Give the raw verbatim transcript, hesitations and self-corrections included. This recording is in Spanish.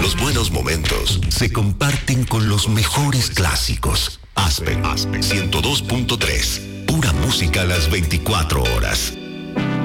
Los buenos momentos se comparten con los mejores clásicos. Aspen, Aspen ciento dos punto tres. Pura música a las veinticuatro horas.